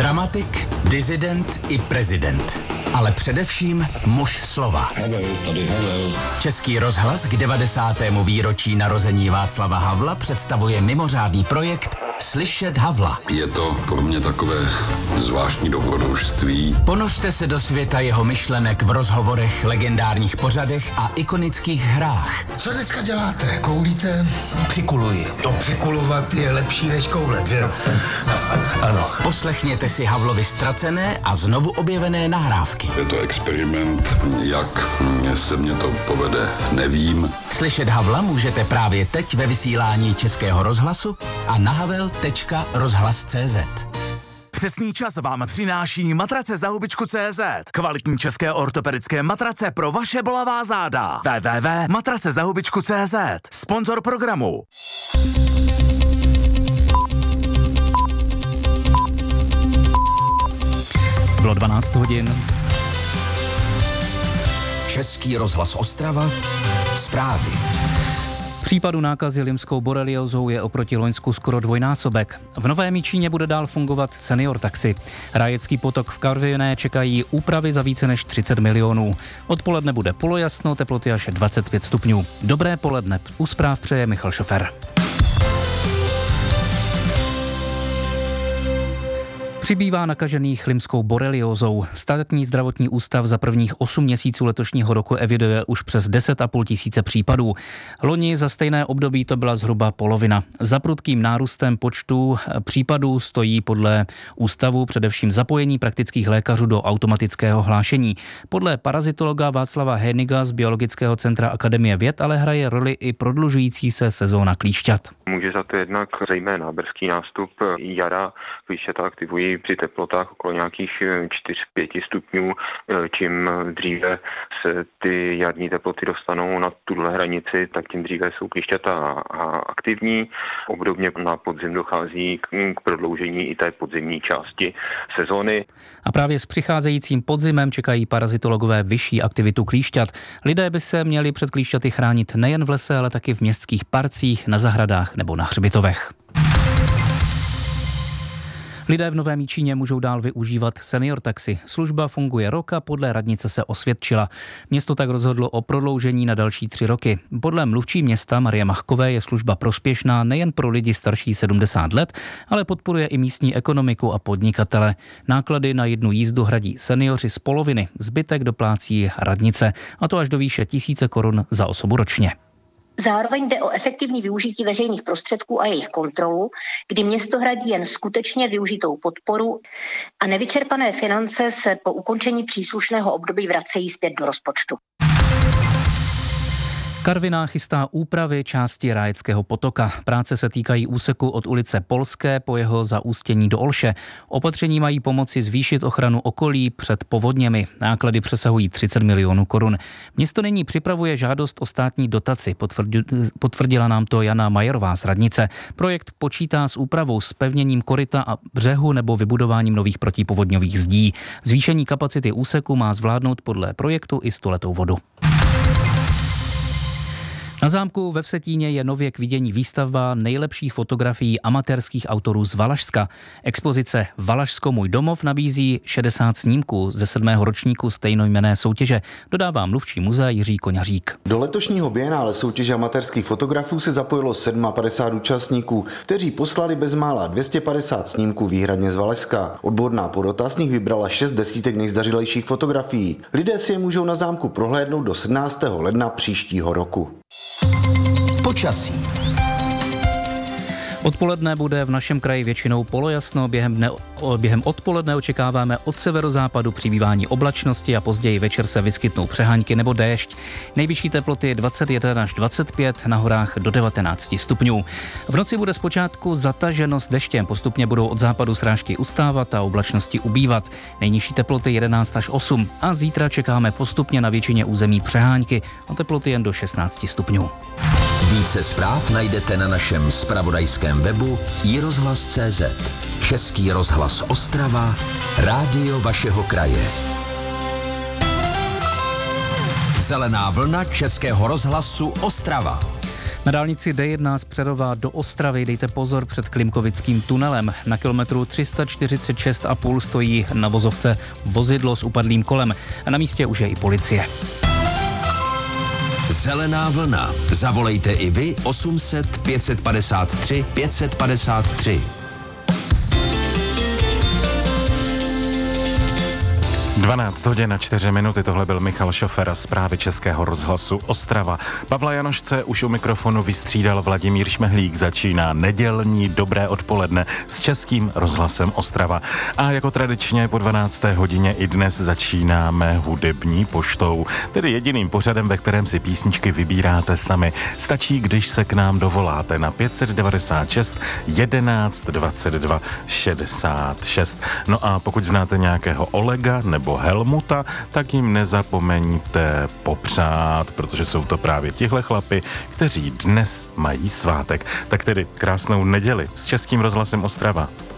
Dramatik, disident i prezident. Ale především muž slova. Havel, tady Havel. Český rozhlas k 90. výročí narození Václava Havla představuje mimořádný projekt Slyšet Havla. Je to pro mě takové zvláštní dobrodružství. Ponořte se do světa jeho myšlenek v rozhovorech, legendárních pořadech a ikonických hrách. Co dneska děláte? Koulíte? Přikuluji. To přikulovat je lepší než koulet, že? Ano. Poslechněte si Havlovi ztracené a znovu objevené nahrávky. Je to experiment, jak se mně to povede, nevím. Slyšet Havla můžete právě teď ve vysílání Českého rozhlasu a na havel.rozhlas.cz. Přesný čas vám přináší matrace za hubičku.cz. Kvalitní české ortopedické matrace pro vaše bolavá záda. www.matracezahubičku.cz. Sponzor programu. Bylo 12 hodin. Český rozhlas Ostrava. Zprávy. Případu nákazy limskou boreliózou je oproti loňsku skoro dvojnásobek. V Novém Jičíně bude dál fungovat senior taxi. Rájecký potok v Karviné čekají úpravy za více než 30 milionů. Odpoledne bude polojasno, teploty až 25 stupňů. Dobré poledne. U zpráv přeje Michal Šofer. Přibývá nakažených limskou boreliózou. Státní zdravotní ústav za prvních 8 měsíců letošního roku eviduje už přes 10,5 tisíce případů. Loni za stejné období to byla zhruba polovina. Za prudkým nárůstem počtu případů stojí podle ústavu především zapojení praktických lékařů do automatického hlášení. Podle parazitologa Václava Héniga z Biologického centra Akademie věd ale hraje roli i prodlužující se sezóna klíšťat. Může za to jednak zejména brzký nástup jara, klíšťata aktivují při teplotách okolo nějakých 4-5 stupňů. Čím dříve se ty jarní teploty dostanou na tuhle hranici, tak tím dříve jsou klíšťata aktivní. Obdobně na podzim dochází k prodloužení i té podzimní části sezóny. A právě s přicházejícím podzimem čekají parazitologové vyšší aktivitu klíšťat. Lidé by se měli před klíšťaty chránit nejen v lese, ale taky v městských parcích, na zahradách nebo na hřbitovech. Lidé v Novém Jičíně můžou dál využívat senior taxi. Služba funguje rok a podle radnice se osvědčila. Město tak rozhodlo o prodloužení na další 3 roky. Podle mluvčí města Marie Machkové je služba prospěšná nejen pro lidi starší 70 let, ale podporuje i místní ekonomiku a podnikatele. Náklady na jednu jízdu hradí seniori z poloviny, zbytek doplácí radnice, a to až do výše 1000 korun za osobu ročně. Zároveň jde o efektivní využití veřejných prostředků a jejich kontrolu, kdy město hradí jen skutečně využitou podporu a nevyčerpané finance se po ukončení příslušného období vracejí zpět do rozpočtu. Karviná chystá úpravy části Rájeckého potoka. Práce se týkají úseku od ulice Polské po jeho zaústění do Olše. Opatření mají pomoci zvýšit ochranu okolí před povodněmi. Náklady přesahují 30 milionů korun. Město nyní připravuje žádost o státní dotaci. Potvrdila nám to Jana Majerová z radnice. Projekt počítá s úpravou zpevněním koryta a břehu nebo vybudováním nových protipovodňových zdí. Zvýšení kapacity úseku má zvládnout podle projektu i 100letou vodu. Na zámku ve Vsetíně je nově k vidění výstavba nejlepších fotografií amatérských autorů z Valašska. Expozice Valašsko můj domov nabízí 60 snímků ze 7. ročníku stejnojmenné soutěže, dodává mluvčí muzea Jiří Koňařík. Do letošního bienále soutěže amatérských fotografů se zapojilo 57 účastníků, kteří poslali bezmála 250 snímků výhradně z Valašska. Odborná porota z nich vybrala 6 desítek nejzdařilejších fotografií. Lidé si je můžou na zámku prohlédnout do 17. ledna příštího roku. Počasí. Odpoledne bude v našem kraji většinou polojasno, během odpoledne očekáváme od severozápadu přibývání oblačnosti a později večer se vyskytnou přehánky nebo déšť. Nejvyšší teploty 21 až 25, na horách do 19 stupňů. V noci bude zpočátku zataženo s deštěm, postupně budou od západu srážky ustávat a oblačnosti ubývat. Nejnižší teploty 11 až 8 a zítra čekáme postupně na většině území přehánky a teploty jen do 16 stupňů. Více zpráv najdete na našem zpravodajském webu iRozhlas.cz. Český rozhlas Ostrava, rádio vašeho kraje. Zelená vlna Českého rozhlasu Ostrava. Na dálnici D1 z Přerova do Ostravy dejte pozor před Klimkovickým tunelem. Na kilometru 346,5 stojí na vozovce vozidlo s upadlým kolem. A na místě už je i policie. Zelená vlna. Zavolejte i vy 800 553 553. 12 hodin a 4 minuty, tohle byl Michal Šofer a zprávy Českého rozhlasu Ostrava. Pavla Janošce už u mikrofonu vystřídal Vladimír Šmehlík, začíná nedělní dobré odpoledne s Českým rozhlasem Ostrava. A jako tradičně po 12. hodině i dnes začínáme hudební poštou, tedy jediným pořadem, ve kterém si písničky vybíráte sami. Stačí, když se k nám dovoláte na 596 11 22 66. No a pokud znáte nějakého Olega nebo Helmuta, tak jim nezapomeňte popřát, protože jsou to právě tihle chlapi, kteří dnes mají svátek. Tak tedy krásnou neděli s Českým rozhlasem Ostrava.